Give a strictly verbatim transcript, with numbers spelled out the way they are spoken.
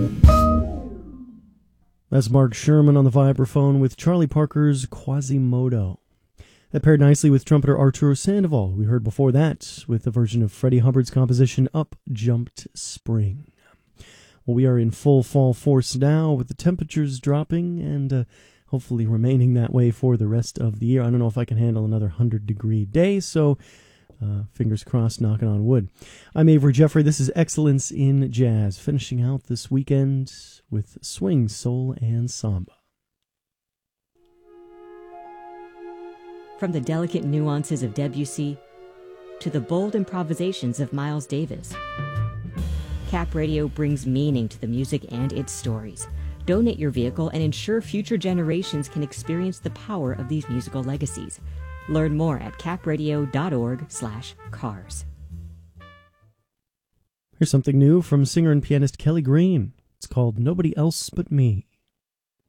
That's Mark Sherman on the vibraphone with Charlie Parker's Quasimodo. That paired nicely with trumpeter Arturo Sandoval. We heard before that with the version of Freddie Hubbard's composition Up Jumped Spring. Well, we are in full fall force now with the temperatures dropping and uh, hopefully remaining that way for the rest of the year. I don't know if I can handle another one hundred degree day, so uh, fingers crossed, knocking on wood. I'm Avery Jeffrey. This is Excellence in Jazz, finishing out this weekend with swing, soul, and samba. From the delicate nuances of Debussy to the bold improvisations of Miles Davis, Cap Radio brings meaning to the music and its stories. Donate your vehicle and ensure future generations can experience the power of these musical legacies. Learn more at capradio.org slash cars. Here's something new from singer and pianist Kelly Green. It's called Nobody Else But Me.